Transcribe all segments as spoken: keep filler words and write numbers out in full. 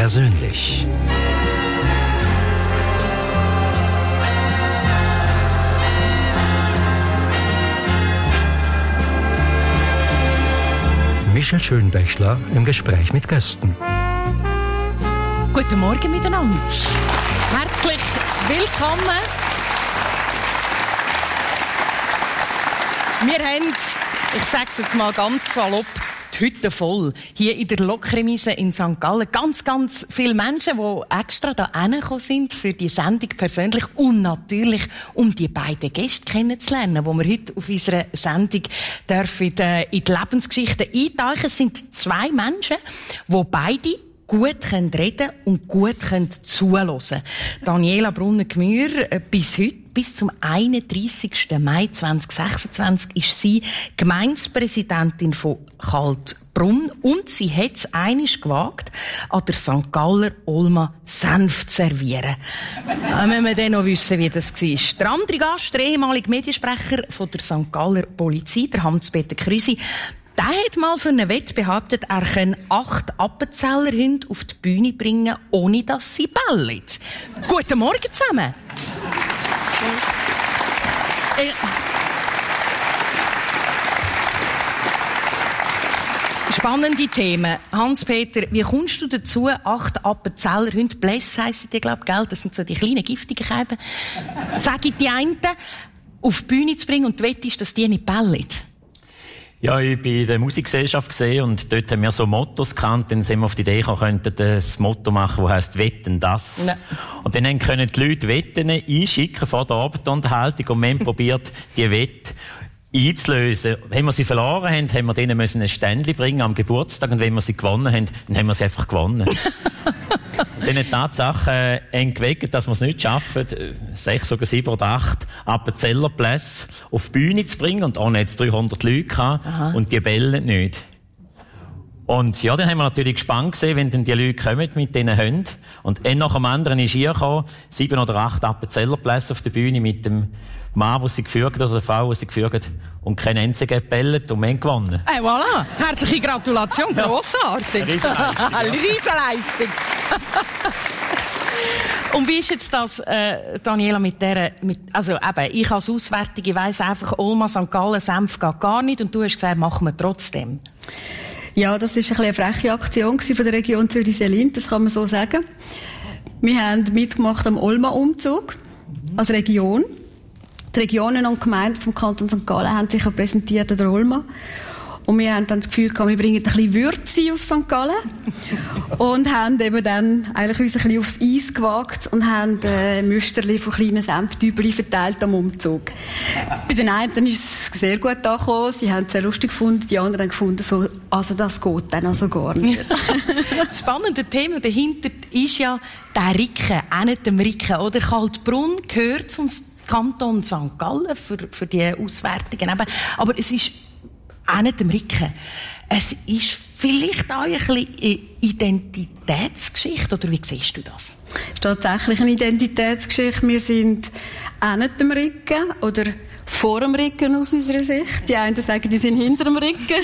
persönlich. Michel Schönbächler im Gespräch mit Gästen. Guten Morgen miteinander. Herzlich willkommen. Wir haben, ich sage es jetzt mal ganz salopp, die Hütte voll. Hier in der Lokremise in Sankt Gallen. Ganz, ganz viele Menschen, die extra da hingekommen sind für die Sendung persönlich und natürlich, um die beiden Gäste kennenzulernen, die wir heute auf unserer Sendung dürfen, äh, in die Lebensgeschichte eintauchen. Es sind zwei Menschen, die beide gut können reden und gut können zuhören. Daniela Brunner-Gmür, äh, bis heute, bis zum einunddreissigsten Mai zweitausendsechsundzwanzig, ist sie Gemeindepräsidentin von Kaltbrunn und sie hat es einmal gewagt, an der Sankt Galler Olma Senf zu servieren. Da müssen wir dann noch wissen, wie das war. Der andere Gast, der ehemalige Mediensprecher von der Sankt Galler Polizei, der Hans-Peter Krüsi, der hat mal für eine Wette behauptet, er könne acht Appenzellerhunde auf die Bühne bringen, ohne dass sie bellen. Guten Morgen zusammen. Äh, Spannende Themen. Hans-Peter, wie kommst du dazu, acht Appenzellerhunde, Bless heissen die, glaube ich, das sind so die kleinen giftigen Käben, sage ich die einen, auf die Bühne zu bringen und du wettest, dass die nicht bellen? Ja, ich bin in der Musikgesellschaft gesehen und dort haben wir so Mottos gekannt, dann sind wir auf die Idee gekommen, könnten das Motto machen, das heisst «Wetten das». Ja. Und dann können die Leute Wetten einschicken vor der Abendunterhaltung und wir haben probiert, die Wette einzulösen. Wenn wir sie verloren haben, haben wir denen ein Ständchen bringen am Geburtstag und wenn wir sie gewonnen haben, dann haben wir sie einfach gewonnen. Dann hat die Tatsache entgeweckt, dass wir es nicht schaffen, sechs oder sieben oder acht Appenzellerplätze auf die Bühne zu bringen. Und ohne jetzt dreihundert Leute gehabt. Aha. Und die bellen nicht. Und ja, dann haben wir natürlich gespannt gesehen, wenn dann die Leute kommen mit diesen Hunden. Und ein nach dem anderen ist hier gekommen, sieben oder acht Appenzellerplätze auf der Bühne mit dem Mann, der sie geführt hat, oder der Frau, die sie geführt hat, und kein einziger gebellt und wir haben gewonnen. Hey, voilà! Herzliche Gratulation, ja. Grossartig! Eine Riesenleistung. Eine Riesenleistung. Und wie ist jetzt das, äh, Daniela, mit der, mit, also eben, ich als Auswärtige weiss einfach, Olma, Sankt Gallen, Senf geht gar nicht, und du hast gesagt, machen wir trotzdem. Ja, das war ein bisschen eine freche Aktion von der Region Zürich-Seelint, das kann man so sagen. Wir haben mitgemacht am Olma-Umzug, als Region. Die Regionen und Gemeinden vom Kanton Sankt Gallen haben sich präsentiert an der Olma. Und wir haben dann das Gefühl gehabt, wir bringen ein bisschen Würze auf Sankt Gallen. Und haben eben dann eigentlich uns ein bisschen aufs Eis gewagt und haben äh, Müsterli von kleinen Senftübeli verteilt am Umzug. Bei den einen ist es sehr gut angekommen, sie haben es sehr lustig gefunden, die anderen haben gefunden, so, also das geht dann also gar nicht. Das spannende Thema dahinter ist ja der Ricken, auch nicht dem Ricken, oder? Kaltbrunn gehört zum Kanton Sankt Gallen für, für die Auswertungen eben. Aber es ist auch nicht dem Ricken. Es ist vielleicht auch ein bisschen eine Identitätsgeschichte, oder wie siehst du das? Es ist tatsächlich eine Identitätsgeschichte. Wir sind auch nicht dem Ricken, oder vor dem Ricken aus unserer Sicht. Die einen sagen, die sind hinter dem Ricken.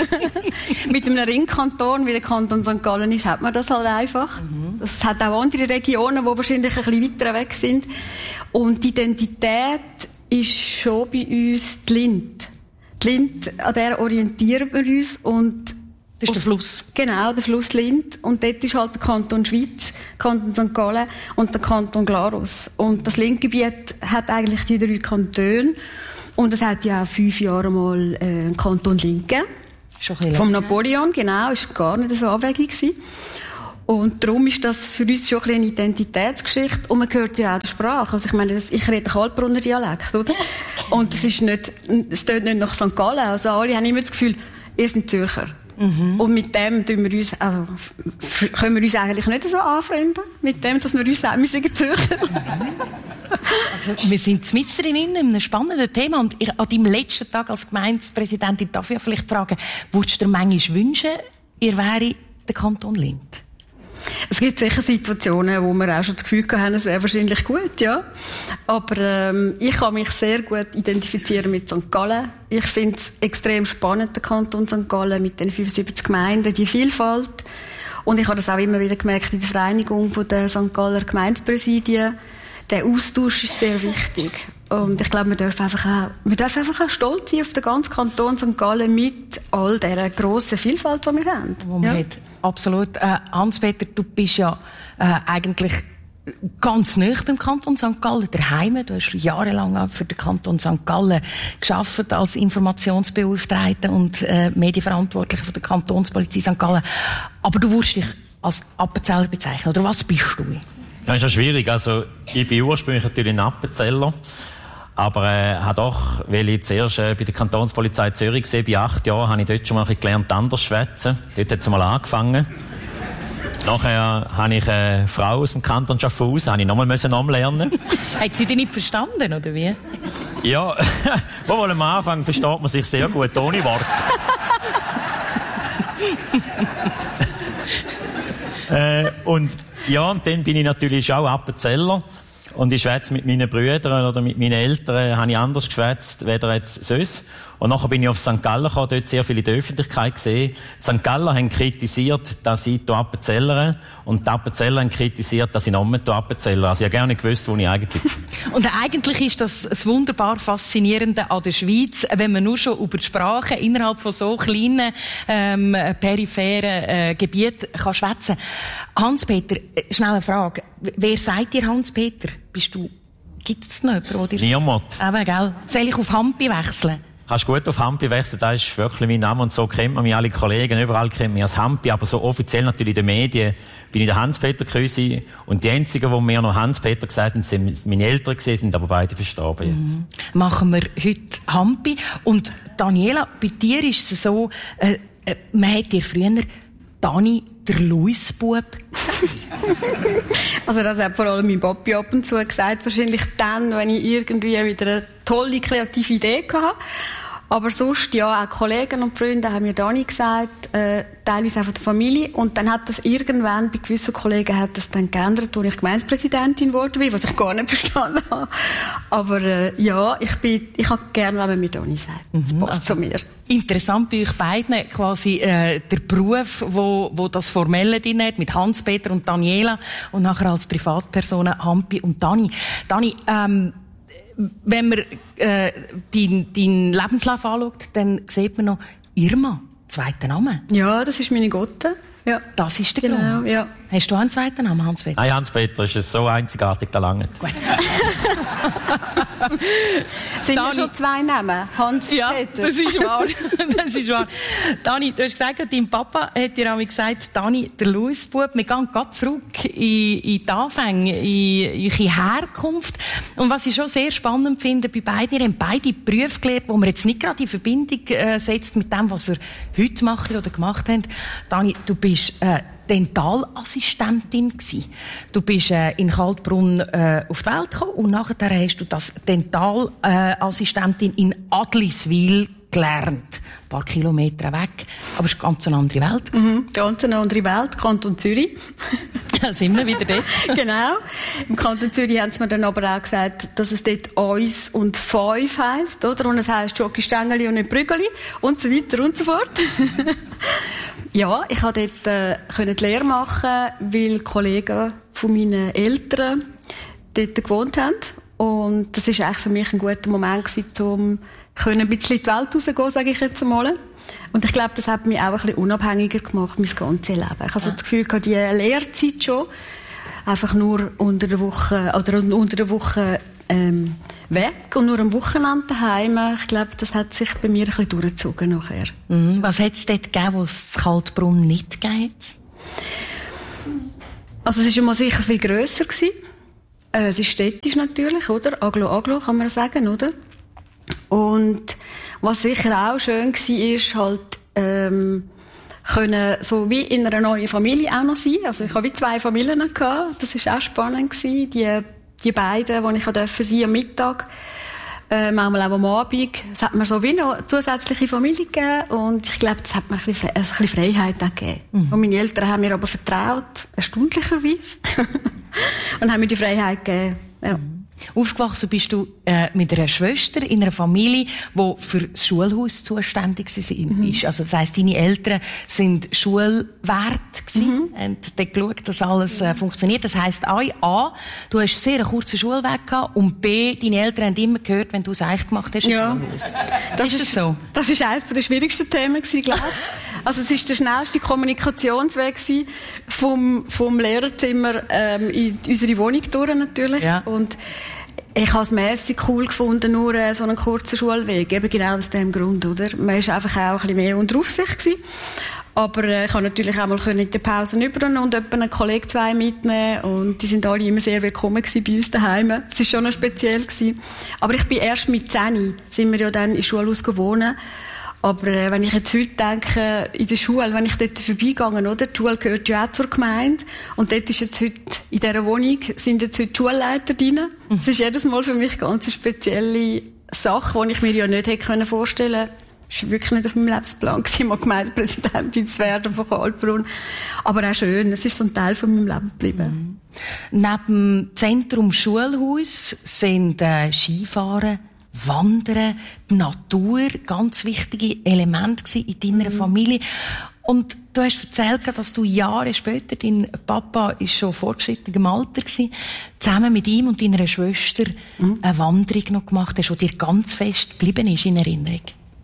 Mit einem Ringkanton, wie der Kanton Sankt Gallen ist, hat man das halt einfach. Mhm. Das hat auch andere Regionen, die wahrscheinlich ein bisschen weiter weg sind. Und die Identität ist schon bei uns die Lind. Die Lind, an der orientieren wir uns. Und das ist der Fluss. Genau, der Fluss Lind. Und dort ist halt der Kanton Schwyz, Kanton Sankt Gallen und der Kanton Glarus. Und das Lindgebiet hat eigentlich die drei Kantone. Und es hat ja auch fünf Jahre mal äh, einen Kanton Lind gegeben. Schon ein Vom Napoleon, genau. Ist gar nicht so abwegig gewesen. Und darum ist das für uns schon ein eine Identitätsgeschichte. Und man hört ja auch die Sprache. Also ich meine, das, ich rede Kaltbrunner Dialekt, oder? Und es ist nicht, es tönt nicht nach Sankt Gallen. Also alle haben immer das Gefühl, ihr seid Zürcher. Mhm. Und mit dem tun wir uns, also, können wir uns eigentlich nicht so anfreunden. Mit dem, dass wir uns sagen, wir sind Zürcher. Also, wir sind mitten in einem spannenden Thema. Und ich, an deinem letzten Tag als Gemeindepräsidentin darf ich vielleicht fragen, würdest du dir manchmal wünschen, ihr wäre der Kanton Lind? Es gibt sicher Situationen, wo wir auch schon das Gefühl haben, es wäre wahrscheinlich gut, ja. Aber ähm, ich kann mich sehr gut identifizieren mit Sankt Gallen. Ich finde es extrem spannend, der Kanton Sankt Gallen mit den fünfundsiebzig Gemeinden, die Vielfalt. Und ich habe das auch immer wieder gemerkt in der Vereinigung von der Sankt Galler Gemeindepräsidien. Der Austausch ist sehr wichtig. Und ich glaube, wir dürfen einfach auch, wir dürfen einfach auch stolz sein auf den ganzen Kanton Sankt Gallen mit all dieser grossen Vielfalt, die wir haben. Wo man ja. hat. Absolut. Äh, Hans-Peter, du bist ja äh, eigentlich ganz nahe beim Kanton Sankt Gallen, daheim. Du hast jahrelang für den Kanton Sankt Gallen gearbeitet als Informationsbeauftragter und äh, Medienverantwortlicher von der Kantonspolizei Sankt Gallen. Aber du wirst dich als Appenzeller bezeichnen. Oder was bist du? Ja, ist ja schwierig. Also, ich bin ursprünglich natürlich ein Appenzeller. Aber äh, habe doch, weil ich zuerst äh, bei der Kantonspolizei Zürich war, bei acht Jahren, habe ich dort schon mal ein bisschen gelernt, anders zu schwätzen. Dort hat es mal angefangen. Nachher habe ich eine Frau aus dem Kanton Schaffhausen, habe ich nochmal umlernen. Hat sie dich nicht verstanden, oder wie? Ja, wohl am Anfang versteht man sich sehr gut, ohne Wort. äh, und ja, und dann bin ich natürlich auch Appenzeller. Und ich schwätze mit meinen Brüdern oder mit meinen Eltern, habe ich anders geschwätzt, weder jetzt sonst. Und nachher bin ich auf Sankt Gallen gekommen, dort sehr viel in der Öffentlichkeit gesehen. Die Sankt Galler haben kritisiert, dass ich hier Appenzellere, und die Appenzeller haben kritisiert, dass ich noch mehr hier Appenzellere. Also ich habe gar nicht gewusst, wo ich eigentlich bin. Und eigentlich ist das das wunderbar Faszinierende an der Schweiz, wenn man nur schon über die Sprache innerhalb von so kleinen, ähm, peripheren äh, Gebieten kann schwätzen. Hans-Peter, schnell eine Frage. Wer sagt dir Hans-Peter? Bist du, gibt es noch jemanden? Niemand. Aber, gell? Soll ich auf Hampi wechseln? Kannst gut auf Hampi wechseln, das ist wirklich mein Name, und so kennt man mich, alle Kollegen, überall kennt mich als Hampi, aber so offiziell natürlich in den Medien bin ich der Hans-Peter gewesen, und die einzigen, die mir noch Hans-Peter gesagt haben, sind meine Eltern gewesen, sind aber beide verstorben jetzt. Mhm. Machen wir heute Hampi. Und Daniela, bei dir ist es so, äh, äh, man hat dir früher Dani der Luisbub Also das hat vor allem mein Papi ab und zu gesagt, wahrscheinlich dann, wenn ich irgendwie wieder eine tolle kreative Idee hatte. Aber sonst, ja, auch Kollegen und Freunde haben mir Dani gesagt, äh, teilweise auch von der Familie. Und dann hat das irgendwann, bei gewissen Kollegen hat das dann geändert, als ich Gemeindepräsidentin geworden bin, was ich gar nicht verstanden habe. Aber äh, ja, ich bin, ich habe gerne, wenn man mir Dani sagt. Das mhm, passt also zu mir. Interessant bei euch beiden, quasi äh, der Beruf, wo, wo das Formelle drin hat, mit Hans-Peter und Daniela, und nachher als Privatpersonen Hampi und Dani. Dani, ähm, wenn man äh, deinen dein Lebenslauf anschaut, dann sieht man noch Irma, zweiter Name. Ja, das ist meine Gotte. Ja. Das ist der Genau, Grund. ja. Hast du einen zweiten Namen, Hans-Peter? Nein, Hans-Peter ist so einzigartig, da lange. Gut. Sind ja Dani, schon zwei Namen? Hans-Peter. Ja, das ist wahr. Das ist wahr. Dani, du hast gesagt, dein Papa hat dir einmal gesagt, Dani, der Luisbub, wir gehen gerade zurück in, in die Anfänge, in, in die Herkunft. Und was ich schon sehr spannend finde bei beiden, ihr habt beide Berufe gelernt, wo man jetzt nicht gerade in Verbindung äh, setzt mit dem, was ihr heute macht oder gemacht habt. Dani, du bist äh, Dentalassistentin gsi. Du bist äh, in Kaltbrunn äh, auf die Welt gekommen, und nachher hast du das Dentalassistentin in Adliswil gelernt. Ein paar Kilometer weg. Aber es ist eine ganz andere Welt. Mhm, ganz eine andere Welt, Kanton Zürich. Da sind wir wieder dort. Genau. Im Kanton Zürich haben sie mir dann aber auch gesagt, dass es dort «Eins» und «Fünf» heisst, oder? Und es heisst «Schoki-Stängeli» und nicht «Brügeli» und so weiter und so fort. Ja, ich konnte dort äh, die Lehre machen, weil Kollegen von meinen Eltern dort gewohnt haben. Und das war eigentlich für mich ein guter Moment gewesen, um ein bisschen in die Welt rauszugehen, sage ich jetzt einmal. Und ich glaube, das hat mich auch ein bisschen unabhängiger gemacht, mein ganzes Leben. Ich habe so das Gefühl, die Lehrzeit schon, einfach nur unter der Woche, oder unter der Woche, ähm, weg und nur am Wochenende daheim. Ich glaube, das hat sich bei mir ein bisschen durchgezogen nachher. Mhm. Was hat es dort gegeben, wo es in Kaltbrunn nicht gegeben hat? Also es war schon mal sicher viel grösser gewesen. Äh, es ist städtisch natürlich, oder? Aglo, Aglo kann man sagen, oder? Und was sicher auch schön war, ist halt, ähm, können so wie in einer neuen Familie auch noch sein. Also ich habe wie zwei Familien gehabt. Das war auch spannend gewesen. Die, die beiden, die ich sein durfte am Mittag, äh, manchmal auch am Abend. Es hat mir so wie noch zusätzliche Familie gegeben. Und ich glaube, das hat mir ein bisschen, ein bisschen Freiheit auch gegeben. Mhm. Und meine Eltern haben mir aber vertraut, erstaunlicherweise. Und haben mir die Freiheit gegeben. Ja. Aufgewachsen bist du äh, mit einer Schwester in einer Familie, die für das Schulhaus zuständig mhm. ist. Also das heisst, deine Eltern sind Schulwert gewesen mhm. und dort geschaut, dass alles äh, funktioniert. Das heisst, A, du hast sehr einen kurzen Schulweg gehabt und B, deine Eltern haben immer gehört, wenn du es eigentlich gemacht hast. Ja, das ist, ist das so. Das ist eines der schwierigsten Themen gewesen, glaube ich. Also es ist der schnellste Kommunikationsweg gewesen, vom, vom Lehrerzimmer ähm, in unsere Wohnung durch natürlich. Ja. Und ich habe es mässig cool gefunden, nur äh, so einen kurzen Schulweg. Eben genau aus dem Grund, oder? Man war einfach auch ein bisschen mehr unter Aufsicht gewesen. Aber äh, ich konnte natürlich auch mal in der Pause rüber und etwa einen Kollegen zwei mitnehmen. Und die sind alle immer sehr willkommen gewesen bei uns daheim. Es war schon noch speziell gewesen. Aber ich bin erst mit zehn, sind wir ja dann im Schulhaus gewohnt. Aber äh, wenn ich jetzt heute denke, in der Schule, wenn ich dort vorbeigegangen, oder? Die Schule gehört ja auch zur Gemeinde. Und dort ist jetzt heute, in dieser Wohnung, sind jetzt heute Schulleiter drin. Mhm. Das ist jedes Mal für mich ganz eine spezielle Sache, die ich mir ja nicht hätte vorstellen können. Das war wirklich nicht auf meinem Lebensplan, mal Gemeindepräsidentin zu werden von Kaltbrunn. Aber auch schön, es ist so ein Teil von meinem Leben geblieben. Mhm. Neben dem Zentrum Schulhaus sind äh, Skifahren, Wandern, die Natur, ganz wichtige Elemente in deiner mhm. Familie. Und du hast erzählt, dass du Jahre später, dein Papa ist schon fortgeschrittenem Alter gewesen, zusammen mit ihm und deiner Schwester mhm. eine Wanderung noch gemacht hast, die dir ganz fest geblieben ist in Erinnerung.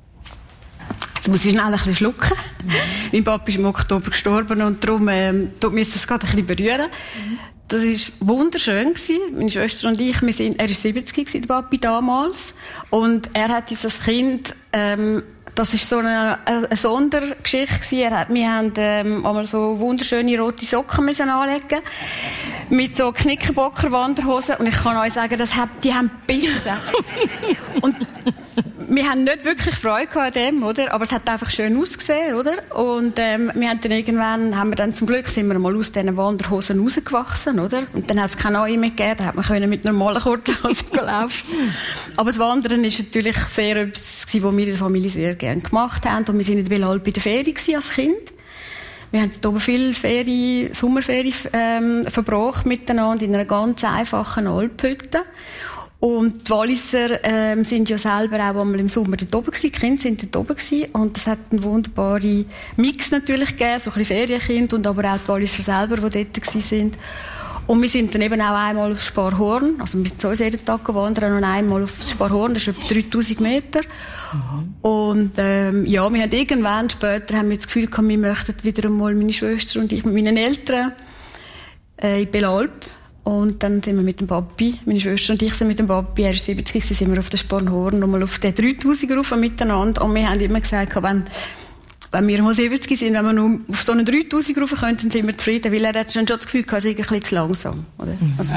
Jetzt muss ich schnell ein bisschen schlucken. Mhm. Mein Papa ist im Oktober gestorben und darum ähm, tut mir das gerade ein bisschen berühren. Mhm. Das war wunderschön gewesen. Meine Schwester und ich, wir sind, er war siebzig gewesen, der Papi damals. Und er hat uns als Kind, ähm, das war so eine, eine Sondergeschichte gewesen. Er hat, wir haben, ähm, einmal so wunderschöne rote Socken müssen anlegen. Mit so Knickerbocker Wanderhosen. Und ich kann euch sagen, das hat, die haben gebissen. Und wir haben nicht wirklich Freude an dem, oder? Aber es hat einfach schön ausgesehen, oder? Und, ähm, wir haben dann irgendwann, haben wir dann zum Glück, sind wir mal aus diesen Wanderhosen rausgewachsen, oder? Und dann hat es keine neue mehr gegeben, da hat man können mit normalen Kurthosen laufen. Aber das Wandern ist natürlich sehr etwas, was wir in der Familie sehr gerne gemacht haben. Und wir sind in Belalp bei der Ferien als Kind. Wir haben oben viele Ferien, Sommerferien, ähm, verbracht miteinander in einer ganz einfachen Alphütte. Und die Walliser ähm, sind ja selber auch einmal im Sommer dort oben gewesen. Die Kinder sind dort oben gewesen. Und es hat einen wunderbaren Mix natürlich gegeben, so ein bisschen Ferienkind und aber auch die Walliser selber, die dort gewesen sind. Und wir sind dann eben auch einmal aufs Sparhorn, also mit uns jeden Tag gewandert und einmal aufs Sparhorn, das ist etwa dreitausend Meter. Mhm. Und ähm, ja, wir haben irgendwann später haben wir das Gefühl gehabt, wir möchten wieder einmal, meine Schwester und ich mit meinen Eltern äh, in Belalp. Und dann sind wir mit dem Papi, meine Schwester und ich sind mit dem Papi, er ist siebzig, sind wir auf der Sparhorn nochmal auf den dreitausender rauf miteinander. Und wir haben immer gesagt, wenn, wenn wir mal siebzig sind, wenn wir nur auf so einen dreitausender rauf können, dann sind wir zufrieden, weil er hat schon das Gefühl gehabt, es ist ein bisschen zu langsam. Oder? Also.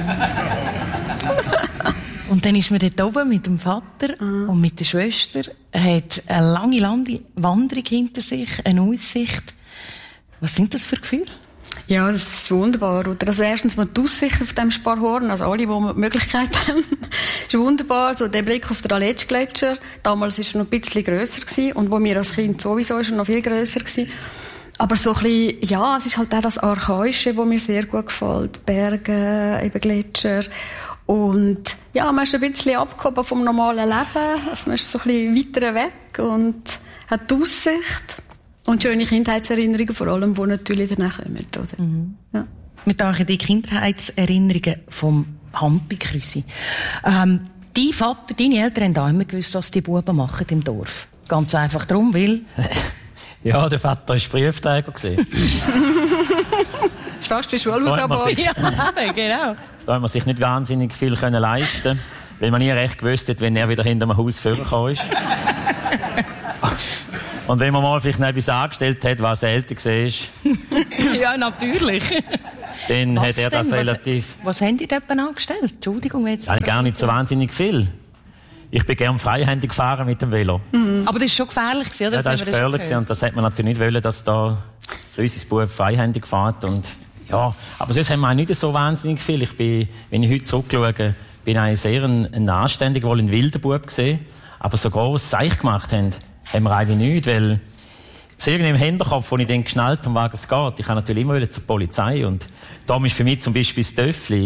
Und dann ist man dort oben mit dem Vater mhm. und mit der Schwester, hat eine lange, lange Wanderung hinter sich, eine Aussicht. Was sind das für Gefühle? Ja, das ist wunderbar. Oder? Also erstens mal die Aussicht auf dem Sparhorn, also alle, die die Möglichkeit haben, ist wunderbar. So der Blick auf den Aletsch-Gletscher, damals war er noch ein bisschen grösser gewesen, und wo wir als Kind sowieso ist er noch viel grösser gewesen. Aber so ein bisschen, ja, es ist halt auch das Archaische, das mir sehr gut gefällt. Berge, eben Gletscher. Und ja, man ist ein bisschen abgehoben vom normalen Leben. Also man ist so ein bisschen weiter weg und hat die Aussicht. Und schöne Kindheitserinnerungen, vor allem, die natürlich danach kommen. Oder? Mhm. Ja. Wir denken die Kindheitserinnerungen vom Hampi-Krüsi. Ähm, dein Vater, deine Eltern haben auch immer gewusst, was die Buben machen im Dorf. Ganz einfach darum, weil... Ja, der Vater war Prüfträger. Das ist fast wie Schulhausarbeit. Ja, genau. Da hat man sich nicht wahnsinnig viel leisten können, weil man nie recht gewusst hat, wenn er wieder hinter dem Haus vorgekommen ist. Und wenn man mal vielleicht noch etwas angestellt hat, was älter war. Ja, natürlich. Dann was hat er das denn? relativ... Was, was haben die dort angestellt? Entschuldigung, jetzt... Also gar nicht so wahnsinnig viel. Ich bin gerne freihändig gefahren mit dem Velo. Mhm. Aber das war schon gefährlich, oder? Ja, das war gefährlich und das hat man natürlich nicht wollen, dass da unser Bub freihändig fährt. Und ja, aber sonst haben wir auch nicht so wahnsinnig viel. Ich bin, wenn ich heute zurückschaue, bin ich sehr ein, ein anständiger, wohl ein wilder Bub gesehen. Aber so gross Seich gemacht haben, haben wir eigentlich nicht, weil es irgendwie im Hinterkopf, als ich dann geschnallt habe, was es geht, ich kann natürlich immer wieder zur Polizei und darum ist für mich zum Beispiel das Töffli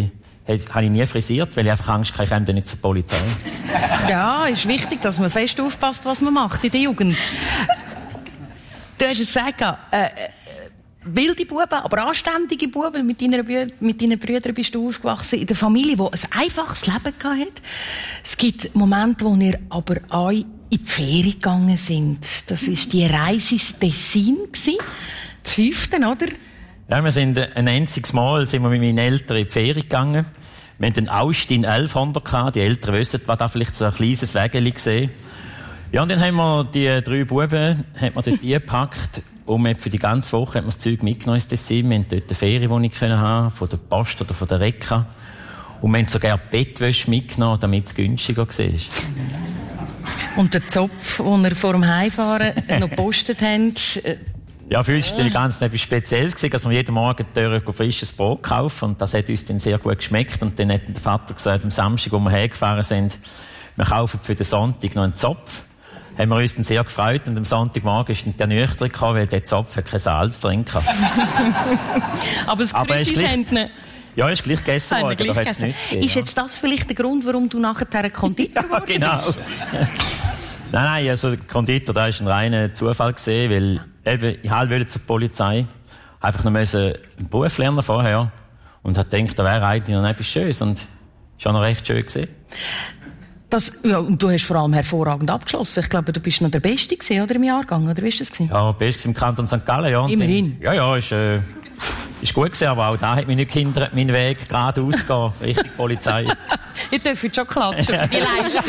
habe ich nie frisiert, weil ich einfach Angst hatte, ich komme nicht zur Polizei. Ja, ist wichtig, dass man fest aufpasst, was man macht in der Jugend. Du hast es gesagt, äh, wilde Buben, aber anständige Buben. Mit deinen, Brü- mit deinen Brüdern bist du aufgewachsen in der Familie, die ein einfaches Leben hatte. Es gibt Momente, wo ihr aber auch in die Ferien gegangen sind. Das war die Reise ins Tessin, das fünfte, oder? Ja, wir sind ein einziges Mal sind wir mit meinen Eltern in die Ferien gegangen. Wir hatten einen Austin elfhundert gehabt. Die Eltern wissen, was da vielleicht so ein kleines Wägeli gesehen. Ja, und dann haben wir die drei Buben, hat man dort eingepackt. Und für die ganze Woche hat man das Zeug mitgenommen ins Tessin. Wir hatten dort eine Ferienwohnung haben, von der Post oder von der Reka. Und wir haben sogar Bettwäsche mitgenommen, damit es günstiger war. Und der Zopf, den wir vor dem Heimfahren noch gepostet haben. Ja, für uns war das Ganze etwas Spezielles, dass wir jeden Morgen frisches Brot kaufen. Und das hat uns dann sehr gut geschmeckt. Und dann hat der Vater gesagt, am Samstag, wo wir hergefahren sind, wir kaufen für den Sonntag noch einen Zopf. Haben wir uns dann sehr gefreut. Und am Sonntagmorgen ist dann der nüchtern gekommen, weil der Zopf hat kein Salz drin hatte. Aber das Grüßis haben ihn... Ja, ist gleich gegessen worden, gleich aber hat's gegessen. nichts gegeben, ist jetzt das vielleicht der Grund, warum du nachher ein Konditor geworden ja, genau. bist? Nein, nein, also der Konditor, da ist ein reiner Zufall gewesen, weil eben, ich wollte zur Polizei, einfach noch einen Beruf lernen vorher und hat gedacht, da wäre eigentlich noch etwas Schönes und schon noch recht schön gewesen. Das, ja, und du hast vor allem hervorragend abgeschlossen. Ich glaube, du bist noch der Beste gewesen, oder, im Jahrgang, oder wie ist das gewesen? Ja, Beste im Kanton Sankt Gallen, ja. Und immerhin. Dann, ja, ja, ist, äh, ist gut gewesen, aber auch da hat mich nicht gehindert, meinen Weg geradeaus gehen, Richtung Polizei. Ich darf jetzt schon klatschen für die Leistung.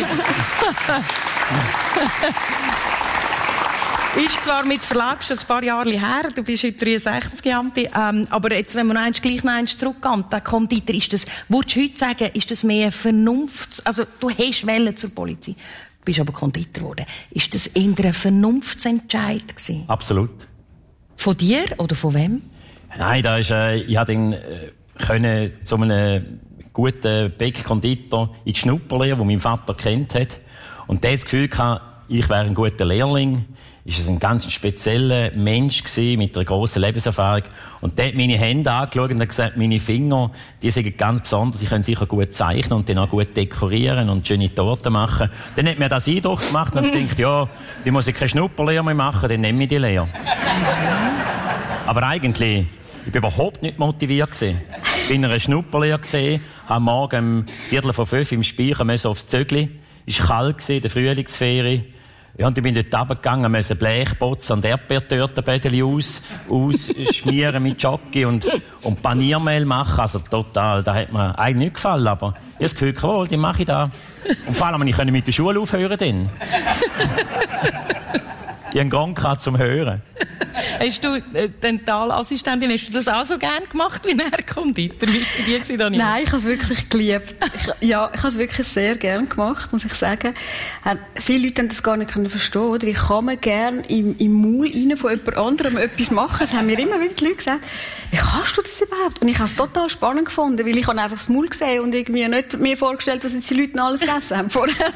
Ist zwar mit Verlag schon ein paar Jahre her, du bist heute dreiundsechzig, Jampi, ähm, aber jetzt, wenn man noch eins, gleich noch eins zurückgeht, der Konditor, ist das, würdest du heute sagen, ist das mehr Vernunft, also du hast Welle zur Polizei, bist aber Konditor geworden, ist das eher ein Vernunftsentscheid gewesen? Absolut. Von dir oder von wem? Nein, da ist, äh, ich hatte ihn, äh, können zu einem guten Bäck-Konditor in die Schnupperlehre, den mein Vater kennt hat, und der hat das Gefühl gehabt, ich wäre ein guter Lehrling. Ist es ein ganz spezieller Mensch gewesen, mit einer grossen Lebenserfahrung. Und der hat meine Hände angeschaut und hat gesagt, meine Finger, die sind ganz besonders, ich kann sicher gut zeichnen und dann auch gut dekorieren und schöne Torten machen. Dann hat mir das Eindruck gemacht und ich dachte, ja, die muss ich keine Schnupperlehre mehr machen, dann nehme ich die Lehre. Aber eigentlich, ich war überhaupt nicht motiviert gewesen. Ich bin in einer Schnupperlehre gewesen, habe morgen um Viertel vor fünf im Speicher müssen aufs Zögli. Es war kalt gewesen, der Frühlingsferie. Ja, und ich bin dort runtergegangen, musste Blechbotzen und Erdbeertörtenbädeli aus, ausschmieren mit Jockey und, und Paniermehl machen. Also total, da hat mir eigentlich nicht gefallen, aber ich habe das Gefühl, cool, die mache ich da. Und vor allem, ich konnte mit der Schule aufhören dann. Ich habe einen Grund gehabt zum Hören. Hast du äh, Dentalassistentin, hast du das auch so gerne gemacht wie ein Konditor? Wie war die, Daniel? Nein, ich habe es wirklich geliebt. Ich, ja, ich habe es wirklich sehr gerne gemacht, muss ich sagen. Äh, viele Leute haben das gar nicht verstehen, oder? Wie kann man gerne im, im Maul rein von jemand anderem etwas machen? Das haben mir immer wieder die Leute gesagt. Wie kannst du das überhaupt? Und ich habe es total spannend gefunden, weil ich habe einfach das Maul gesehen und irgendwie nicht mir vorgestellt, was jetzt die Leute noch alles gegessen haben vorher.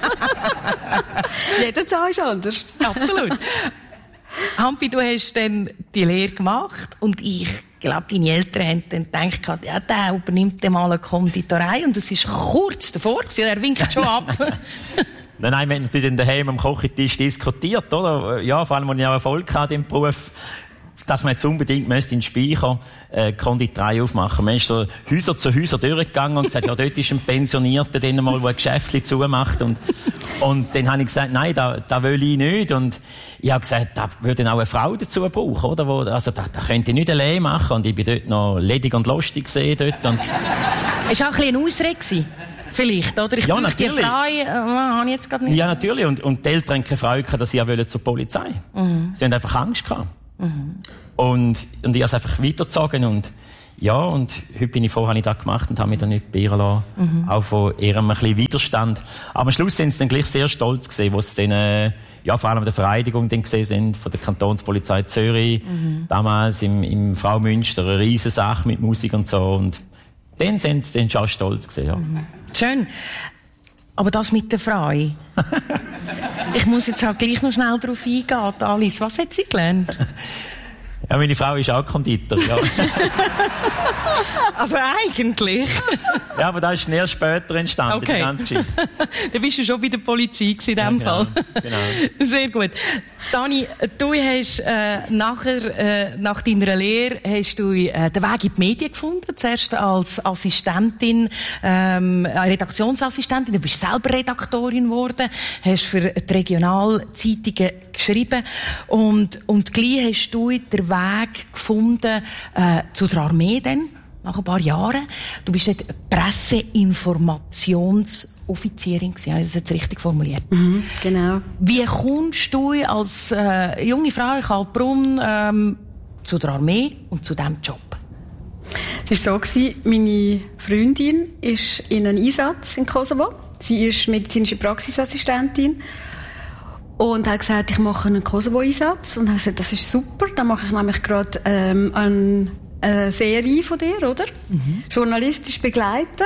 Jeder Zahn ist anders. Absolut. Hampi, du hast dann die Lehre gemacht und ich glaube, deine Eltern haben dann gedacht, ja, der übernimmt dann mal eine Konditorei und das war kurz davor gewesen, er winkt schon ab. Nein, nein, wir haben natürlich daheim am Küchentisch diskutiert, oder? Ja, vor allem, als ich auch Erfolg hatte im Beruf, dass man jetzt unbedingt müsste in den Speicher äh, Konditorei aufmachen. Man ist so Häuser zu Häuser durchgegangen und gesagt, ja, dort ist ein Pensionierter, der mal, der ein Geschäftchen zumacht. Und, und dann habe ich gesagt, nein, da, da will ich nicht. Und ich habe gesagt, da würde auch eine Frau dazu brauchen, oder? Wo, also, da, da könnte ich nicht allein machen. Und ich bin dort noch ledig und lustig gesehen dort. Und ist auch ein bisschen eine Ausrede, vielleicht, oder? Ich ja, möchte die natürlich. Frau, äh, habe ich jetzt gerade nicht. Ja, natürlich. Und, und die Eltern haben keine Freude gehabt, dass sie ja zur Polizei wollen. Mhm. Sie haben einfach Angst gehabt. Mhm. Und, und ich habe es einfach weitergezogen und, ja, und heute bin ich froh, habe ich das gemacht und habe mich dann nicht beirren lassen. Mhm. Auch von eher ein bisschen Widerstand. Aber am Schluss sind sie dann gleich sehr stolz gewesen, wo sie dann, äh, ja, vor allem der Vereidigung dann gesehen sind von der Kantonspolizei Zürich. Mhm. Damals im, im Frau Münster, eine riesen Sache mit Musik und so. Und dann sind sie dann schon stolz gewesen, ja. Mhm. Schön. Aber das mit der Frau. Ich muss jetzt halt gleich noch schnell darauf eingehen. Alice, was hat sie gelernt? Ja, meine Frau ist auch Konditor, ja. Also eigentlich. Ja, aber das ist erst später entstanden, okay. die ganze Geschichte. Dann bist du schon bei der Polizei in diesem ja, genau, Fall. Genau. Sehr gut. Dani, du hast äh, nachher, äh, nach deiner Lehre, hast du äh, den Weg in die Medien gefunden. Zuerst als Assistentin, ähm, Redaktionsassistentin. Du bist selber Redaktorin geworden, hast für die Regionalzeitungen geschrieben und, und gleich hast du den Weg gefunden äh, zu der Armee dann, nach ein paar Jahren. Du bist dort Presseinformationsoffizierin gewesen, habe ich das jetzt richtig formuliert? Mhm, genau. Wie kommst du als äh, junge Frau in Kaltbrunn ähm, zu der Armee und zu diesem Job? Es war so, meine Freundin ist in einem Einsatz in Kosovo. Sie ist medizinische Praxisassistentin und hat gesagt, ich mache einen Kosovo-Einsatz. Und hat gesagt, das ist super, dann mache ich nämlich gerade ähm, einen eine Serie von dir, oder? Mhm. Journalistisch begleiten.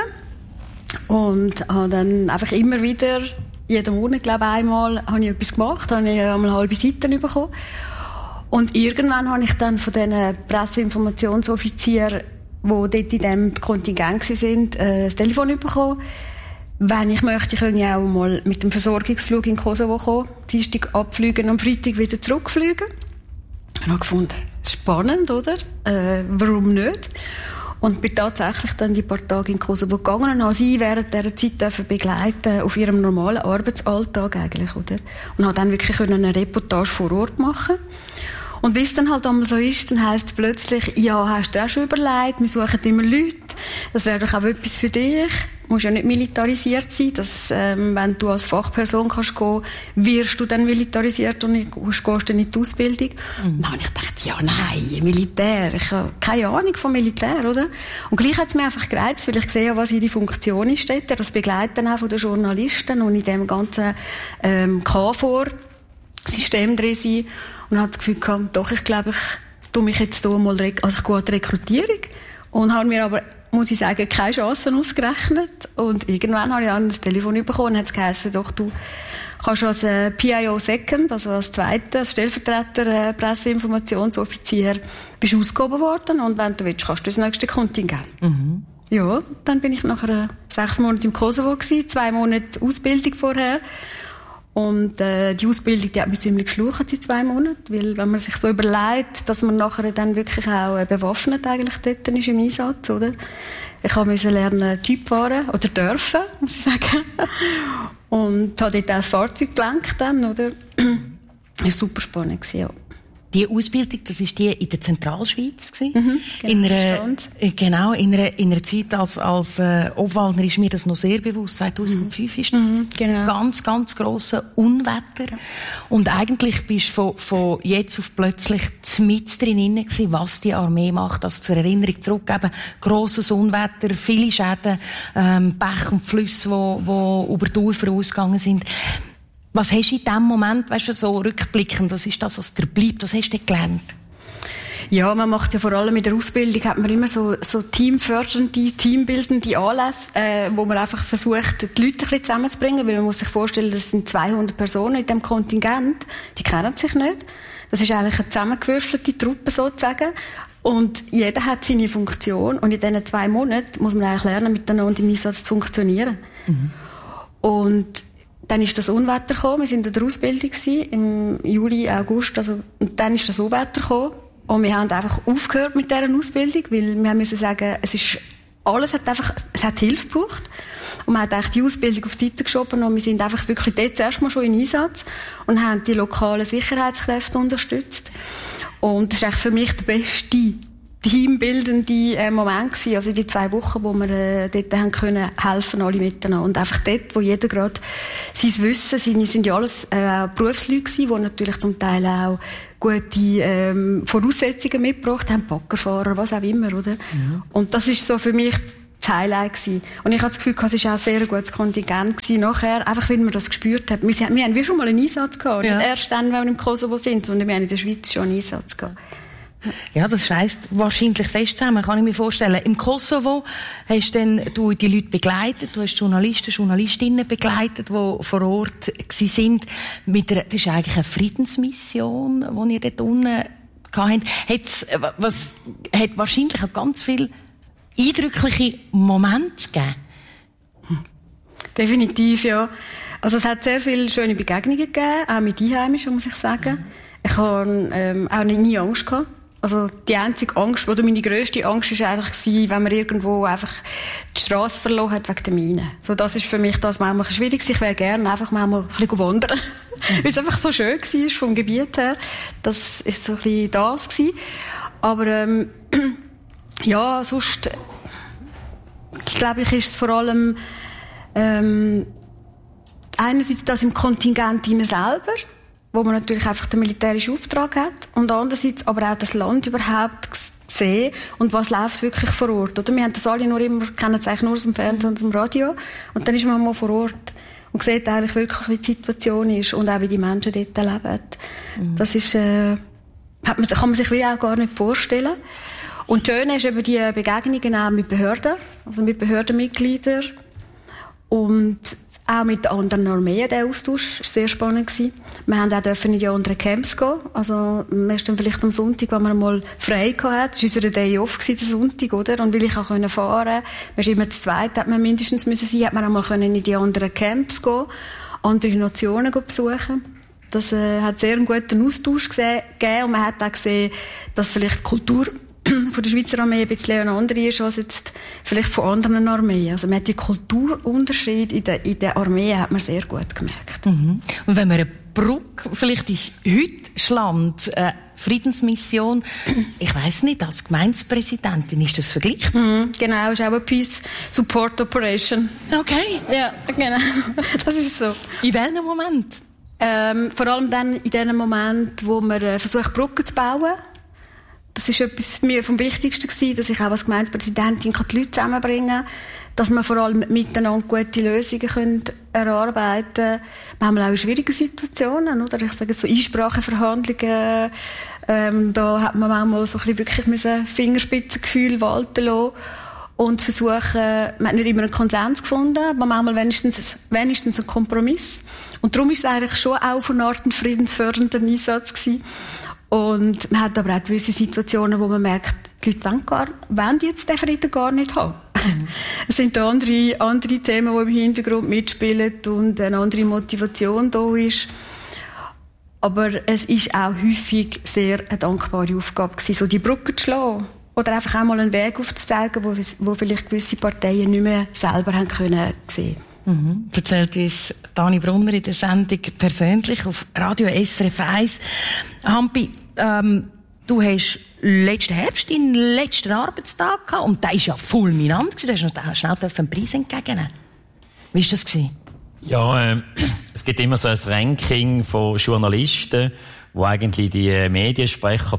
Und habe dann einfach immer wieder, jeden Monat, glaube ich, einmal, habe ich etwas gemacht, habe ich einmal halbe Seiten bekommen. Und irgendwann habe ich dann von diesen Presseinformationsoffizieren, die dort in diesem Kontingent waren, äh, das Telefon bekommen. Wenn ich möchte, kann ich auch mal mit dem Versorgungsflug in Kosovo kommen, Dienstag abfliegen und am Freitag wieder zurückfliegen. Ich habe gefunden, spannend, oder? Äh, warum nicht? Und bin tatsächlich dann die paar Tage in Kosovo gegangen und habe sie während dieser Zeit dürfen begleiten auf ihrem normalen Arbeitsalltag eigentlich, oder? Und habe dann wirklich eine Reportage vor Ort machen. Und wie es dann halt einmal so ist, dann heisst es plötzlich, ja, hast du auch schon überlegt, wir suchen immer Leute, das wäre doch auch etwas für dich. Du musst ja nicht militarisiert sein, dass, ähm, wenn du als Fachperson kannst gehen, wirst du dann militarisiert und nicht, gehst dann in die Ausbildung. Mhm. Dann habe ich gedacht, ja, nein, Militär, ich habe keine Ahnung vom Militär, oder? Und gleich hat es mir einfach gereizt, weil ich gesehen habe, was ihre Funktion ist dort, das Begleiten auch von den Journalisten und in dem ganzen ähm, K V O R-System drin sein. Und habe das Gefühl gehabt, doch, ich glaube, ich tue mich jetzt hier mal, also ich gehe an die Rekrutierung und habe mir aber, muss ich sagen, keine Chancen ausgerechnet. Und irgendwann habe ich dann das Telefon bekommen und hat es geheißen, doch, du kannst als äh, P I O Second, also als zweiter, als Stellvertreter äh, Presseinformationsoffizier, bist ausgehoben worden und wenn du willst, kannst du das nächste Kontingent. Mhm. Ja, dann bin ich nachher äh, sechs Monate im Kosovo gewesen, zwei Monate Ausbildung vorher. Und äh, die Ausbildung, die hat mich ziemlich geschlucht, die zwei Monate, weil wenn man sich so überlegt, dass man nachher dann wirklich auch äh, bewaffnet eigentlich dort ist im Einsatz, oder? Ich musste lernen Jeep fahren, oder dürfen, muss ich sagen. Und habe dort auch das Fahrzeug gelenkt dann, oder? Das war super spannend, ja. Die Ausbildung, das war die in der Zentralschweiz gewesen. Mhm, genau, in einer, genau, in einer, in einer Zeit als, als äh, Obwaldner ist mir das noch sehr bewusst. zweitausendfünf mhm. ist das, mhm, das genau. ganz, ganz grosse Unwetter. Und eigentlich bist du von, von jetzt auf plötzlich mit drin gewesen, was die Armee macht. Also zur Erinnerung zurückgeben, grosses Unwetter, viele Schäden, ähm, Bach und Flüsse, wo, wo über die Ufer ausgegangen sind. Was hast du in diesem Moment, weißt du, so rückblickend, was ist das, was dir bleibt? Was hast du gelernt? Ja, man macht ja vor allem in der Ausbildung, hat man immer so, so teamfördernde, teambildende Anlässe, äh, wo man einfach versucht, die Leute ein bisschen zusammenzubringen, weil man muss sich vorstellen, das sind zweihundert Personen in diesem Kontingent, die kennen sich nicht. Das ist eigentlich eine zusammengewürfelte Truppe sozusagen. Und jeder hat seine Funktion und in diesen zwei Monaten muss man eigentlich lernen, miteinander im Einsatz zu funktionieren. Mhm. Und dann ist das Unwetter gekommen. Wir sind in der Ausbildung gewesen, im Juli, August. Also, und dann ist das Unwetter gekommen. Und wir haben einfach aufgehört mit dieser Ausbildung, weil wir müssen sagen, es ist, alles hat einfach, es hat Hilfe gebraucht. Und man hat eigentlich die Ausbildung auf die Seite geschoben und wir sind einfach wirklich dort zuerst mal schon in Einsatz und haben die lokalen Sicherheitskräfte unterstützt. Und das ist eigentlich für mich der beste teambildende äh, Moment gewesen, also die zwei Wochen, wo wir äh, dort haben können helfen, alle miteinander. Und einfach dort, wo jeder gerade sein Wissen, seine, sind ja alles äh, Berufsleute gewesen, die natürlich zum Teil auch gute ähm, Voraussetzungen mitgebracht haben, Baggerfahrer, was auch immer, oder? Mhm. Und das ist so für mich das Highlight gewesen. Und ich habe das Gefühl, es war auch ein sehr gutes Kontingent gewesen. Nachher, einfach weil man das gespürt hat. Wir, wir haben wie schon mal einen Einsatz gehabt. Ja. Nicht erst dann, wenn wir im Kosovo sind, sondern wir haben in der Schweiz schon einen Einsatz gehabt. Ja, das scheisst wahrscheinlich fest zusammen, kann ich mir vorstellen. Im Kosovo hast denn du die Leute begleitet, du hast Journalisten, Journalistinnen begleitet, die vor Ort gsi sind. Mit der, das ist eigentlich eine Friedensmission, die ihr dort unten gehabt habt. Hat's, was, hat wahrscheinlich auch ganz viel eindrückliche Momente gegeben? Definitiv, ja. Also es hat sehr viele schöne Begegnungen gegeben, auch mit Einheimischen, muss ich sagen. Ich habe ähm, auch nie Angst gehabt. Also die einzige Angst, oder meine grösste Angst war eigentlich, wenn man irgendwo einfach die Strasse verloren hat wegen der Minen. So, das ist für mich das manchmal schwierig. Ich wäre gerne einfach manchmal ein bisschen wandern. Weil es einfach so schön war vom Gebiet her. Das war so ein bisschen das gewesen. Aber ähm, ja, sonst glaube ich, ist es vor allem ähm, einerseits das im Kontingent immer selber, wo man natürlich einfach den militärischen Auftrag hat, und andererseits aber auch das Land überhaupt sehen und was läuft wirklich vor Ort. Oder? Wir haben das alle nur immer, kennen es eigentlich nur aus dem Fernsehen und aus dem Radio, und dann ist man mal vor Ort und sieht eigentlich wirklich, wie die Situation ist und auch wie die Menschen dort leben. Mhm. Das ist, äh, hat man, kann man sich wie auch gar nicht vorstellen. Und das Schöne ist eben die Begegnungen auch mit Behörden, also mit Behördenmitgliedern und auch mit den anderen Armeen, der Austausch war sehr spannend. Wir haben auch in die anderen Camps gehen. Also, wir sind dann vielleicht am Sonntag, wenn man mal frei hatten. Das war unser Day off, der Sonntag, oder? Und weil ich auch fahren konnte, wir sind immer zu zweit, hat man mindestens müssen sein, hat man auch mal in die anderen Camps gehen, andere Nationen besuchen. Das äh, hat sehr einen guten Austausch gegeben, und man hat auch gesehen, dass vielleicht die Kultur von der Schweizer Armee ein bisschen eine andere ist als jetzt vielleicht von anderen Armeen. Also man hat die Kulturunterschied in der, in der Armee hat man sehr gut gemerkt. Mhm. Und wenn man eine Brücke vielleicht ins Deutschland, äh, Friedensmission, ich weiss nicht, als Gemeindepräsidentin, ist das vergleichbar? Mhm, genau, ist auch eine Peace Support Operation. Okay. Ja, genau. Das ist so. In welchem Moment? Ähm, vor allem dann in dem Moment, wo man äh, versucht, Brücken zu bauen. Das ist etwas mir vom Wichtigsten gewesen, dass ich auch als Gemeindepräsidentin die Leute zusammenbringen kann, dass wir vor allem miteinander gute Lösungen können erarbeiten können. Wir haben auch in schwierigen Situationen, oder? Ich sage so Einspracheverhandlungen, ähm, da hat man manchmal so ein bisschen wirklich müssen Fingerspitzengefühl walten lassen und versuchen, man hat nicht immer einen Konsens gefunden, aber manchmal wenigstens, wenigstens einen Kompromiss. Und darum ist es eigentlich schon auch von einer Art ein friedensfördernder Einsatz gewesen. Und man hat aber auch gewisse Situationen, wo man merkt, die Leute wollen, gar, wollen jetzt den Frieden gar nicht haben. Mhm. Es sind da andere, andere Themen, die im Hintergrund mitspielen und eine andere Motivation da ist. Aber es ist auch häufig sehr eine dankbare Aufgabe gewesen, so die Brücke zu schlagen. Oder einfach auch mal einen Weg aufzuzeigen, wo, wo vielleicht gewisse Parteien nicht mehr selber haben können sehen. Mhm. Erzählt uns Dani Brunner in der Sendung persönlich auf Radio S R F eins. Hampi, ähm, du hast letzten Herbst deinen letzten Arbeitstag gehabt und der war ja fulminant. Du hast noch schnell einen Preis entgegennehmen. Wie war das? Ja, äh, es gibt immer so ein Ranking von Journalisten, wo eigentlich die Mediensprecher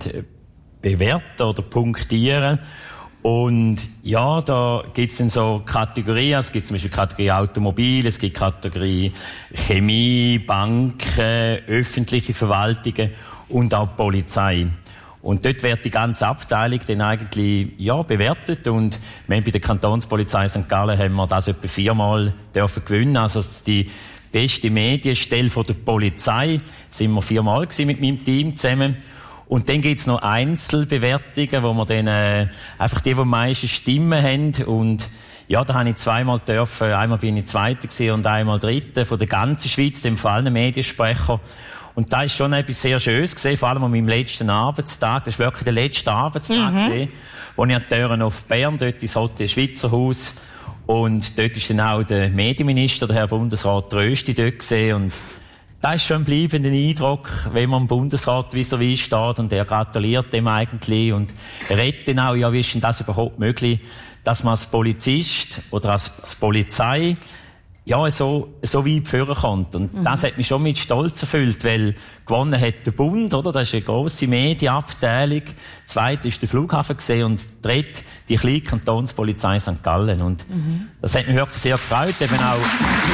bewerten oder punktieren. Und ja, da gibt's dann so Kategorien. Es gibt zum Beispiel Kategorie Automobil, es gibt Kategorie Chemie, Banken, öffentliche Verwaltungen und auch Polizei. Und dort wird die ganze Abteilung dann eigentlich, ja, bewertet. Und wir haben bei der Kantonspolizei Sankt Gallen haben wir das etwa viermal dürfen gewinnen. Also die beste Medienstelle von der Polizei sind wir viermal gewesen mit meinem Team zusammen. Und dann gibt's noch Einzelbewertungen, wo wir dann äh, einfach die, die am meisten Stimmen haben. Und ja, da habe ich zweimal dürfen. Einmal bin ich Zweiter gewesen und einmal Dritter von der ganzen Schweiz, dem vor allem Mediensprecher. Und da ist schon etwas sehr Schönes gesehen, vor allem an meinem letzten Arbeitstag. Das war wirklich der letzte Arbeitstag, mhm. gewesen, wo ich an die Türen auf Bern, dort ins Hotel Schweizer Haus. Und dort ist dann auch der Medienminister, der Herr Bundesrat Trösti, dort gesehen. Und das ist schon ein bleibender Eindruck, wenn man im Bundesrat vis-à-vis steht und er gratuliert dem eigentlich und redet dann auch, ja, wie ist denn das überhaupt möglich, dass man als Polizist oder als, als Polizei ja, so, so weit führen kommt. Und mhm. das hat mich schon mit Stolz erfüllt, weil gewonnen hat der Bund, oder? Das ist eine grosse Medienabteilung. Zweit ist der Flughafen gesehen und dritt die kleine Kantonspolizei Sankt Gallen. Und mhm. das hat mich wirklich sehr gefreut, eben auch.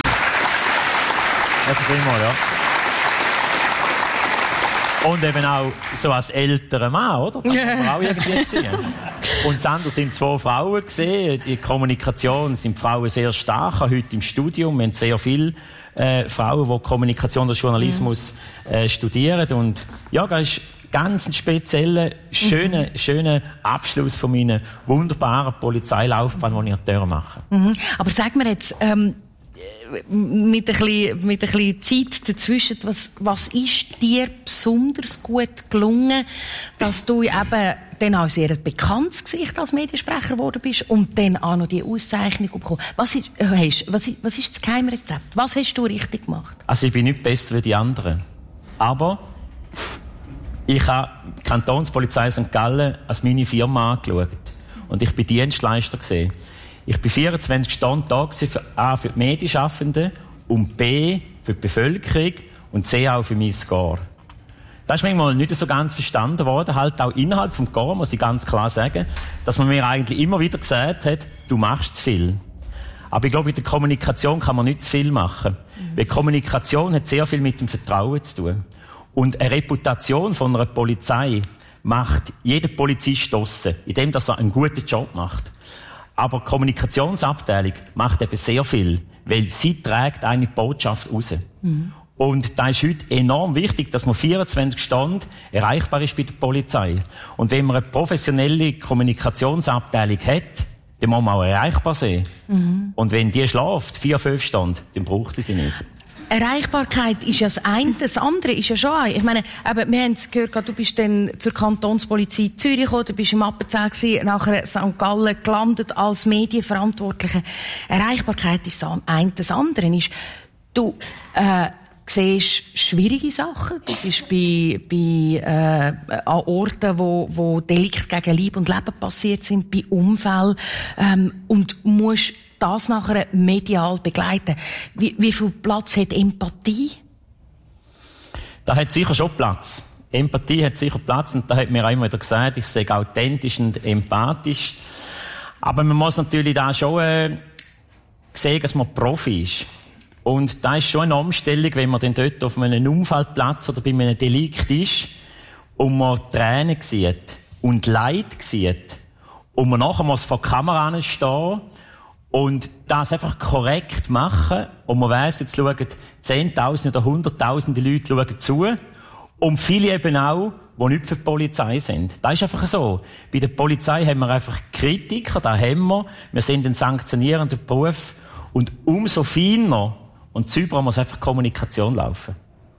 Also immer, ja. Und eben auch so als älterer Mann, oder? Das kann man auch irgendwie sehen. Und das andere sind zwei Frauen gesehen. Die Kommunikation sind Frauen sehr stark. Heute im Studium. Wir haben sehr viele äh, Frauen, die Kommunikation oder Journalismus äh, studieren. Und ja, das ist ganz ein spezieller, schöner, mhm. schöner Abschluss von meiner wunderbaren Polizeilaufbahn, die ich an der Tür mache. Mhm. Aber sag mir jetzt, ähm, mit ein bisschen, mit ein bisschen Zeit dazwischen, was, was ist dir besonders gut gelungen, dass du eben dann auch sehr ein bekanntes Gesicht als Mediensprecher geworden bist und dann auch noch die Auszeichnung bekommen. Was ist, hast, was ist, was ist das Geheimrezept? Was hast du richtig gemacht? Also ich bin nicht besser wie die anderen. Aber ich habe die Kantonspolizei Sankt Gallen als meine Firma angeschaut. Und ich bin Dienstleister gesehen. Ich bin vierundzwanzig Stunden da gewesen, für, A, für die Medienschaffenden und B, für die Bevölkerung und C, auch für mein Score. Das ist manchmal nicht so ganz verstanden worden, halt auch innerhalb vom Score, muss ich ganz klar sagen, dass man mir eigentlich immer wieder gesagt hat, du machst zu viel. Aber ich glaube, in der Kommunikation kann man nicht zu viel machen. Mhm. Weil Kommunikation hat sehr viel mit dem Vertrauen zu tun. Und eine Reputation von einer Polizei macht jeder Polizist draussen, indem er einen guten Job macht. Aber die Kommunikationsabteilung macht eben sehr viel, weil sie trägt eine Botschaft raus. Mhm. Und da ist heute enorm wichtig, dass man vierundzwanzig Stunden erreichbar ist bei der Polizei. Und wenn man eine professionelle Kommunikationsabteilung hat, dann muss man auch erreichbar sein. Mhm. Und wenn die schläft, vier, fünf Stunden, dann braucht sie nicht. Erreichbarkeit ist ja das eine, das andere ist ja schon ein. Ich meine, eben, wir haben es gehört, du bist dann zur Kantonspolizei Zürich gekommen, du bist im Appenzell gewesen, nachher Sankt Gallen gelandet als Medienverantwortlicher. Erreichbarkeit ist das eine, das andere ist, du, äh, siehst schwierige Sachen. Du bist bei, bei, äh, an Orten, wo, wo Delikte gegen Leib und Leben passiert sind, bei Unfällen, ähm, und musst das nachher medial begleiten. Wie, wie viel Platz hat Empathie? Da hat sicher schon Platz. Empathie hat sicher Platz und da hat mir auch immer wieder gesagt, ich sage authentisch und empathisch. Aber man muss natürlich da schon äh, sehen, dass man Profi ist. Und da ist schon eine Umstellung, wenn man dann dort auf einem Unfallplatz oder bei einem Delikt ist und man Tränen sieht und Leid sieht und man nachher muss vor der Kamera stehen und das einfach korrekt machen und man weiss, jetzt schauen Zehntausende oder Hunderttausende Leute schauen zu und viele eben auch, die nicht für die Polizei sind. Das ist einfach so. Bei der Polizei haben wir einfach Kritiker, da haben wir. Wir sind ein sanktionierender Beruf und umso feiner und sauberer muss einfach Kommunikation laufen.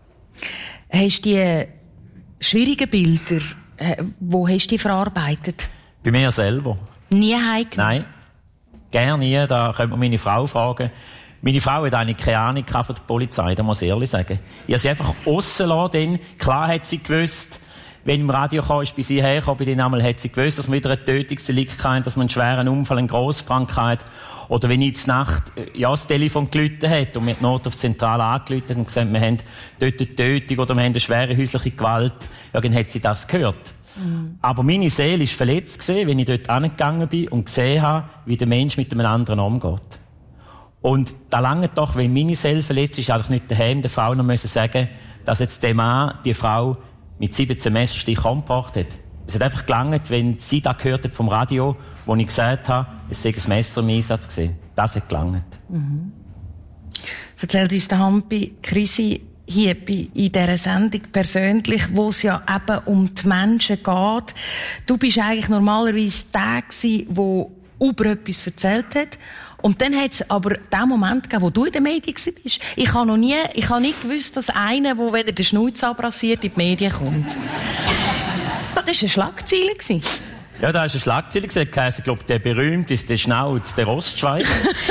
Hast du die schwierigen Bilder, wo hast du die verarbeitet? Bei mir selber. Nie heimgenommen? Nein. Gerne nie, da könnte man meine Frau fragen. Meine Frau hat eigentlich keine Ahnung von der Polizei, da muss ich ehrlich sagen. Ich habe sie einfach rausgelassen, denn klar hat sie gewusst, wenn im Radio kam, ist bei sie hergekommen, bei den einmal hat sie gewusst, dass man wieder ein Tötungsdelikt hat, dass man einen schweren Unfall, eine Grossbrand hat. Oder wenn ich in der Nacht, ja, das Telefon geläutet hat und mir die Not auf die Zentrale angeläutet und gesagt, wir haben dort eine Tötung oder wir haben eine schwere häusliche Gewalt, ja, dann hat sie das gehört. Mhm. Aber meine Seele ist verletzt gewesen, wenn ich dort angegangen bin und gesehen habe, wie der Mensch mit einem anderen umgeht. Und da lange doch, wenn meine Seele verletzt ist, eigentlich nicht daheim der Frau noch müssen sagen, dass jetzt der Mann die Frau mit siebzehn Messerstichen umgebracht hat. Es hat einfach gelangt, wenn sie da gehört hat vom Radio, wo ich gesagt habe, es sei ein Messer im Einsatz gewesen. Das hat gelangt. Mhm. Erzählt uns der Hampi Krisi hier in dieser Sendung persönlich, wo es ja eben um die Menschen geht. Du bist eigentlich normalerweise der gewesen, der über etwas erzählt hat. Und dann hat es aber den Moment gegeben, wo du in den Medien warst. Ich habe noch nie, ich habe nicht gewusst, dass einer, der, wenn er den Schnauze abrasiert, in die Medien kommt. Das war eine Schlagzeile. Ja, da ist eine Schlagzeile gesagt, ich glaube, der berühmt ist der Schnauz, der Ostschweiz.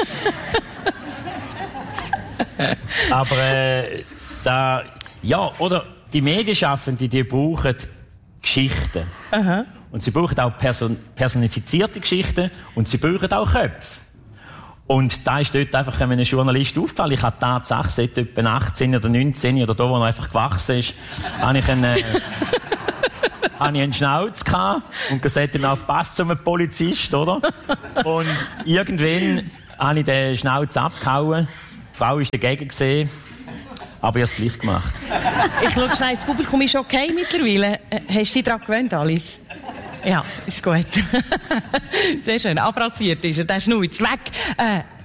Aber, äh, da, ja, oder, die Medienschaffenden, die brauchen Geschichten. Aha. Und sie brauchen auch person- personifizierte Geschichten und sie brauchen auch Köpfe. Und da ist dort einfach einem Journalist aufgefallen. Ich hatte Tatsache, seit etwa achtzehn oder neunzehn oder da, wo er einfach gewachsen ist, habe ich einen, äh, habe ich einen Schnauz gehabt und gesagt, er passt zu einem Polizist, oder? Und irgendwann habe ich den Schnauz abgehauen. Die Frau war dagegen gesehen. Aber ich habe es gleich gemacht. Ich schaue schnell, das Publikum ist okay mittlerweile. Hast du dich daran gewöhnt, Alice? Ja, ist gut. Sehr schön. Abrasiert ist er, der Schnauz weg. Äh,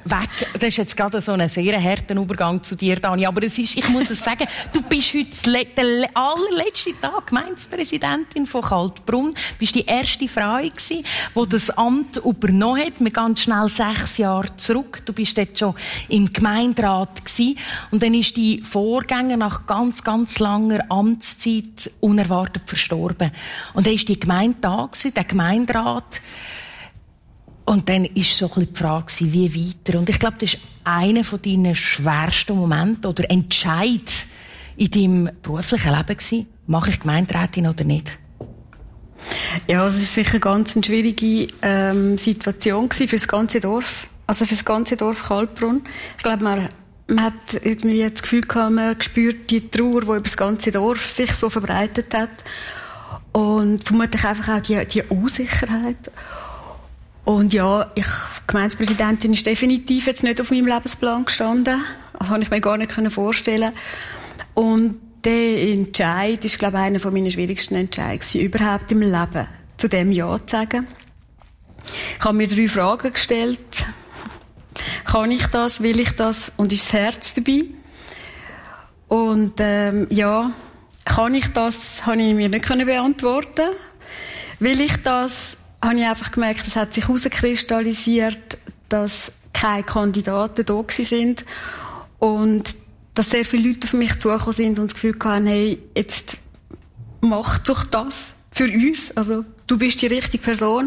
weg. Das ist jetzt gerade so ein sehr harter Übergang zu dir, Dani. Aber es ist, ich muss es sagen, du bist heute der allerletzte Tag Gemeindepräsidentin von Kaltbrunn. Du bist die erste Frau gewesen, die das Amt übernommen hat. Wir gehen schnell sechs Jahre zurück. Du bist dort schon im Gemeinderat gewesen. Und dann ist die Vorgänger nach ganz, ganz langer Amtszeit unerwartet verstorben. Und dann ist die Gemeinde da gewesen, der Gemeinderat. Und dann war so ein bisschen die Frage, wie weiter. Und ich glaube, das ist einer von deinen schwersten Momente oder Entscheid in deinem beruflichen Leben gewesen. Mache ich Gemeinderätin oder nicht? Ja, es war sicher ganz eine schwierige ähm, Situation für das ganze Dorf. Also für das ganze Dorf Kaltbrunn. Ich glaube, man, man hat irgendwie das Gefühl gehabt, man spürt die Trauer, die über das ganze Dorf sich so verbreitet hat. Und vermutlich einfach auch die, die Unsicherheit. Und ja, ich, Gemeindepräsidentin ist definitiv jetzt nicht auf meinem Lebensplan gestanden. Das konnte ich mir gar nicht vorstellen. Und der Entscheid ist, glaube ich, einer meiner schwierigsten Entscheidungen überhaupt im Leben, zu dem Ja zu sagen. Ich habe mir drei Fragen gestellt. Kann ich das? Will ich das? Und ist das Herz dabei? Und ähm, ja, kann ich das? Habe ich mir nicht beantworten. Will ich das? Habe ich einfach gemerkt, es hat sich herauskristallisiert, dass keine Kandidaten da sind und dass sehr viele Leute auf mich zugekommen sind und das Gefühl hatten, hey, jetzt mach doch das für uns. Also, du bist die richtige Person.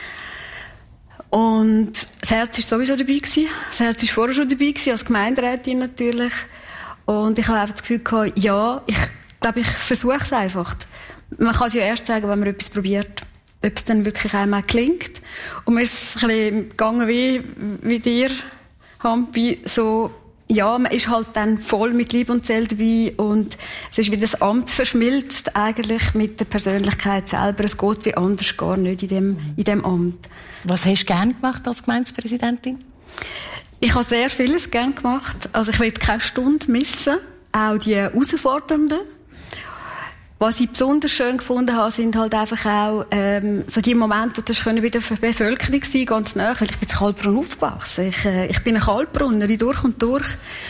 Und das Herz war sowieso dabei gewesen. Das Herz war vorher schon dabei gewesen, als Gemeinderätin natürlich. Und ich habe einfach das Gefühl gehabt, ja, ich glaube, ich versuche es einfach. Man kann es ja erst sagen, wenn man etwas probiert. Ob es dann wirklich einmal klingt. Und mir ist es ein bisschen gegangen wie, wie dir, Hampi, so, ja, man ist halt dann voll mit Liebe und Seele dabei und es ist wie das Amt verschmilzt eigentlich mit der Persönlichkeit selber. Es geht wie anders gar nicht in dem, in dem Amt. Was hast du gerne gemacht als Gemeindepräsidentin? Ich habe sehr vieles gerne gemacht. Also ich will keine Stunde missen. Auch die herausfordernden. Was ich besonders schön gefunden habe, sind halt einfach auch ähm, so die Momente, wo das können bei der Bevölkerung sein, ganz nah, weil ich bin in Kaltbrunn aufgewachsen. Ich, äh, ich bin eine Kaltbrunnerin durch und durch.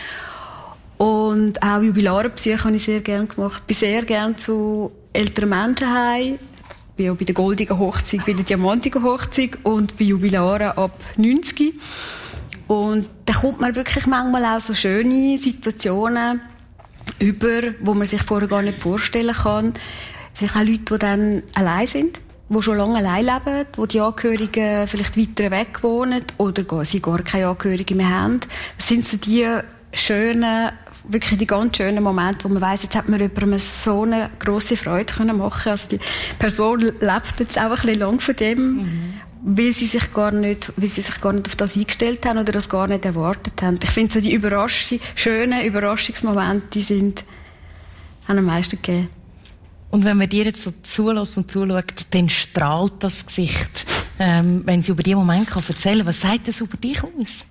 Und auch Jubilarenbesuche habe ich sehr gerne gemacht. Ich bin sehr gerne zu älteren Menschen heim. Ich bin auch bei der goldigen Hochzeit, bei der diamantigen Hochzeit und bei Jubilaren ab neunzig. Und da kommt man wirklich manchmal auch so schöne Situationen über, wo man sich vorher gar nicht vorstellen kann. Vielleicht auch Leute, die dann allein sind, die schon lange allein leben, wo die Angehörigen vielleicht weiter weg wohnen oder sie gar keine Angehörigen mehr haben. Das sind so die schönen, wirklich die ganz schönen Momente, wo man weiss, jetzt hat man jemandem so eine grosse Freude können machen. Also die Person lebt jetzt auch ein bisschen lang von dem, mhm. weil sie sich gar nicht, weil sie sich gar nicht auf das eingestellt haben oder das gar nicht erwartet haben. Ich finde so die Überraschung, schönen Überraschungsmomente, die sind, haben am meisten gegeben. Und wenn man dir jetzt so zulässt und zuschaut, dann strahlt das Gesicht, ähm, wenn sie über diesen Moment kann erzählen. Was sagt das über dich aus?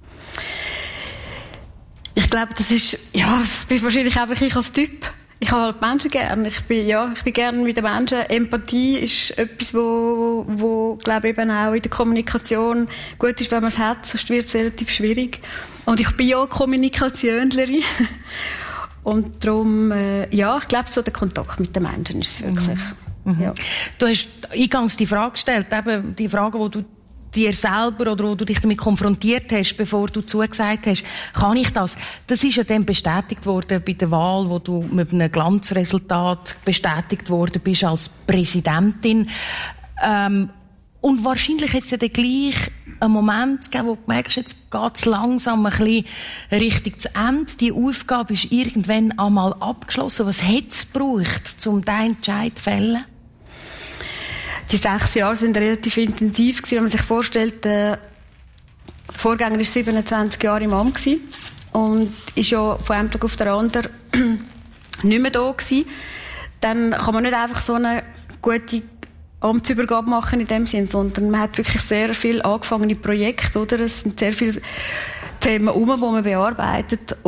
Ich glaube, das ist, ja, das bin wahrscheinlich einfach ich als Typ. Ich habe halt Menschen gern. Ich bin, ja, ich bin gern mit den Menschen. Empathie ist etwas, wo, wo, glaube ich, eben auch in der Kommunikation gut ist, wenn man es hat, sonst wird es relativ schwierig. Und ich bin ja Kommunikationlerin. Und darum, äh, ja, ich glaube, so der Kontakt mit den Menschen ist es wirklich. Mhm. Ja. Du hast eingangs die Frage gestellt, eben die Frage, die du dir selber oder wo du dich damit konfrontiert hast, bevor du zugesagt hast, kann ich das? Das ist ja dann bestätigt worden bei der Wahl, wo du mit einem Glanzresultat bestätigt worden bist als Präsidentin. Ähm, und wahrscheinlich hat es ja dann gleich einen Moment gegeben, wo du merkst, jetzt geht es langsam ein bisschen Richtung zu Ende. Die Aufgabe ist irgendwann einmal abgeschlossen. Was hat es gebraucht, um diesen Entscheid zu fällen? Die sechs Jahre sind relativ intensiv gewesen. Wenn man sich vorstellt, der Vorgänger war siebenundzwanzig Jahre im Amt gewesen und ist ja von einem Tag auf den anderen nicht mehr da gewesen. Dann kann man nicht einfach so eine gute Amtsübergabe machen in dem Sinn, sondern man hat wirklich sehr viel angefangene Projekte, oder? Es sind sehr viele Themen herum, die man bearbeitet.